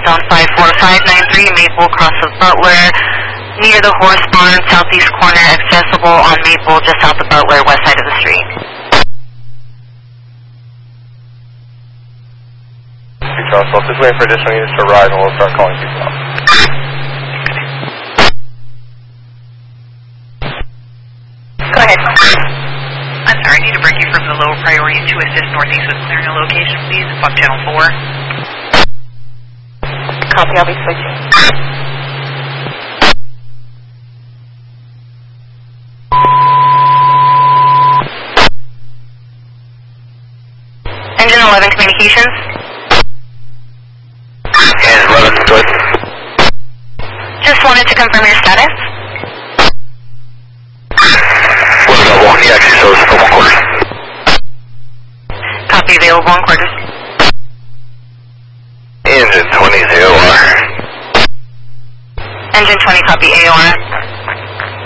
southbound 54593 Maple, cross of Butler, near the horse barn, southeast corner, accessible on Maple, just south of Butler, west side of the street. Charles, so just waiting for additional units to arrive and we'll start calling people out. Go ahead. I'm sorry, I need to break you from the low priority to assist northeast with clearing a location, please. Fuck channel 4. Copy, I'll be switching. Engine 11 communications. And 11, good. Just wanted to confirm your status. What is that one? He actually shows for 1 quarter. Copy, available on quarters. Engine 20 AOR. Engine 20, copy AOR.